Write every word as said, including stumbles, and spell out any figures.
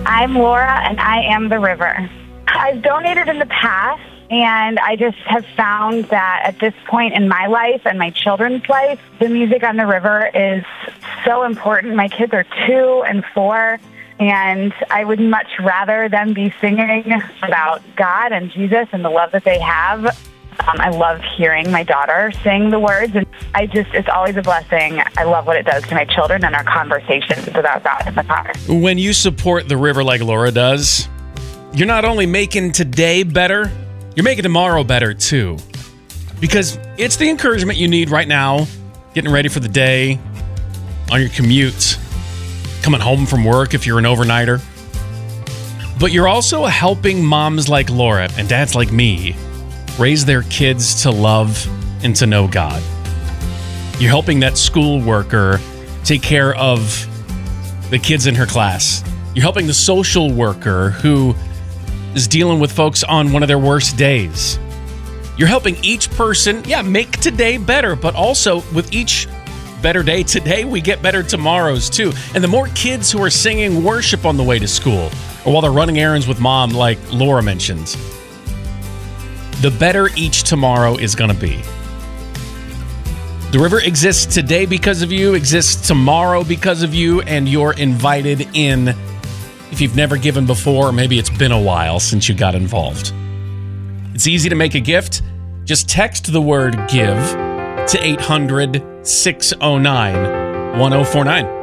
I'm Laura, and I am the river. I've donated in the past, and I just have found that at this point in my life and my children's life, the music on the river is so important. My kids are two and four, and I would much rather them be singing about God and Jesus and the love that they have. Um, I love hearing my daughter sing the words, and I just, it's always a blessing. I love what it does to my children and our conversations about God in the car. When you support the river like Laura does, you're not only making today better, you're making tomorrow better too. Because it's the encouragement you need right now, getting ready for the day, on your commute, coming home from work if you're an overnighter. But you're also helping moms like Laura and dads like me raise their kids to love and to know God. You're helping that school worker take care of the kids in her class. You're helping the social worker who is dealing with folks on one of their worst days. You're helping each person, yeah, make today better, but also with each better day today, we get better tomorrows too. And the more kids who are singing worship on the way to school or while they're running errands with mom, like Laura mentions, the better each tomorrow is going to be. The river exists today because of you, exists tomorrow because of you, and you're invited in if you've never given before, or maybe it's been a while since you got involved. It's easy to make a gift. Just text the word GIVE to eight hundred, six oh nine, one oh four nine.